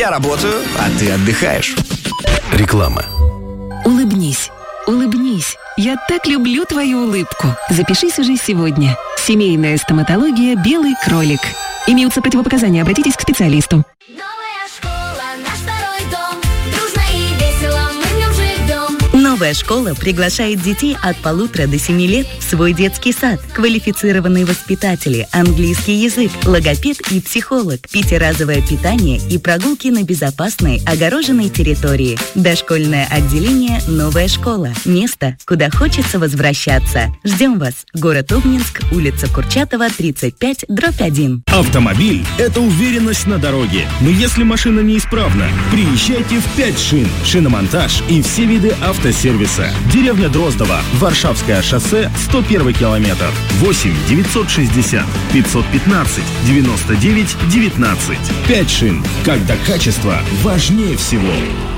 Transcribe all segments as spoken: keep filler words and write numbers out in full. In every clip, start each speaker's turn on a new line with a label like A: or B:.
A: Я работаю, а ты отдыхаешь.
B: Реклама.
C: Улыбнись, улыбнись. Я так люблю твою улыбку. Запишись уже сегодня. Семейная стоматология «Белый кролик». Имеются противопоказания. Обратитесь к специалисту.
D: Новая школа, наш второй дом. Дружно и весело мы в нем живем.
E: Новая школа приглашает детей от полутора до семи лет в свой детский сад. Квалифицированные воспитатели, английский язык, логопед и психолог, пятиразовое питание и прогулки на безопасной, огороженной территории. Дошкольное отделение «Новая школа». Место, куда хочется возвращаться. Ждем вас. Город Обнинск, улица Курчатова, тридцать пять, дробь один.
F: Автомобиль – это уверенность на дороге. Но если машина неисправна, приезжайте в пять шин. Шиномонтаж и все виды автосервиса. Деревня Дроздово, Варшавское шоссе, сто первый километр. восемь девятьсот шестьдесят пятьсот пятнадцать девяносто девять девятнадцать. пять шин. Когда качество важнее всего.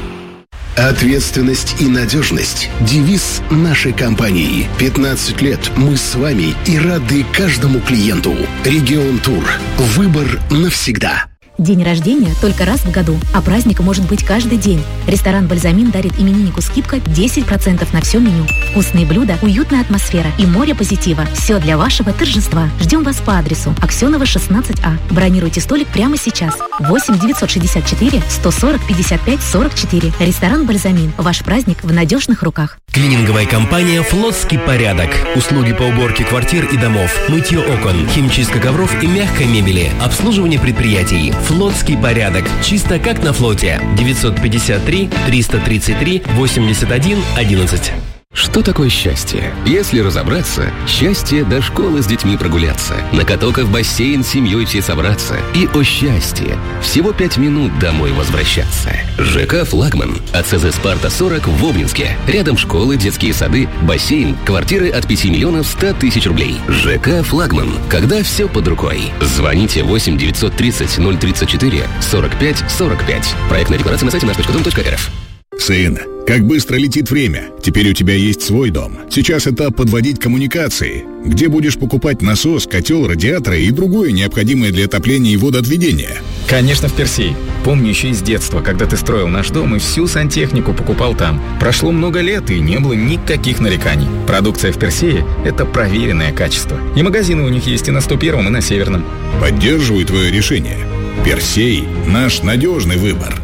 G: Ответственность и надежность – девиз нашей компании. пятнадцать лет мы с вами и рады каждому клиенту. Регион Тур. Выбор навсегда.
H: День рождения только раз в году, а праздник может быть каждый день. Ресторан «Бальзамин» дарит имениннику скидка десять процентов на все меню. Вкусные блюда, уютная атмосфера и море позитива. Все для вашего торжества. Ждем вас по адресу Аксенова, шестнадцать А. Бронируйте столик прямо сейчас. восемь девятьсот шестьдесят четыре сто сорок пятьдесят пять сорок четыре. Ресторан «Бальзамин». Ваш праздник в надежных руках.
B: Клининговая компания «Флотский порядок». Услуги по уборке квартир и домов, мытье окон, химчистка ковров и мягкой мебели, обслуживание предприятий. «Флотский порядок». Чисто как на флоте. девятьсот пятьдесят три триста тридцать три восемьдесят один одиннадцать.
I: Что такое счастье? Если разобраться, счастье до школы с детьми прогуляться, на каток и в бассейн с семьей все собраться. И о счастье! Всего пять минут домой возвращаться. ЖК «Флагман». АЦЗ «Спарта сорок» в Обнинске. Рядом школы, детские сады, бассейн, квартиры от пяти миллионов ста тысяч рублей. ЖК «Флагман». Когда все под рукой. Звоните восемь девятьсот тридцать ноль тридцать четыре сорок пять сорок пять. Проектная декларация на сайте наш точка дом точка эр эф.
J: Сын, как быстро летит время. Теперь у тебя есть свой дом. Сейчас этап подводить коммуникации. Где будешь покупать насос, котел, радиаторы и другое необходимое для отопления и водоотведения?
K: Конечно, в Персей. Помню еще из детства, когда ты строил наш дом и всю сантехнику покупал там. Прошло много лет и не было никаких нареканий. Продукция в Персее – это проверенное качество. И магазины у них есть и на сто первом, и на Северном.
J: Поддерживаю твое решение. Персей – наш надежный выбор.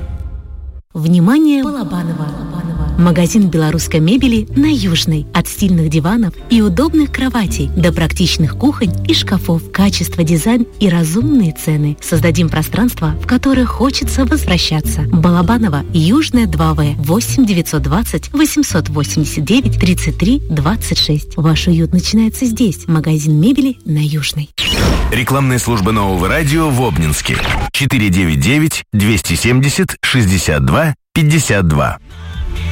H: Внимание, Балабанова. Магазин белорусской мебели на Южной. От стильных диванов и удобных кроватей до практичных кухонь и шкафов. Качество, дизайн и разумные цены. Создадим пространство, в которое хочется возвращаться. Балабанова, Южная, два В, восемь девятьсот двадцать восемьсот восемьдесят девять тридцать три двадцать шесть. Ваш уют начинается здесь. Магазин мебели на Южной.
L: Рекламная служба Нового радио в Обнинске. четыре девять девять двести семьдесят шестьдесят два пятьдесят два.